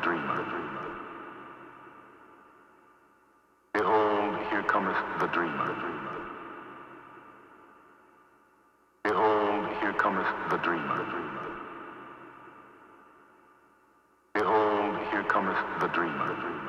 dreamer. Behold, here cometh the dreamer. Behold, here cometh the dreamer. Behold, here cometh the dreamer.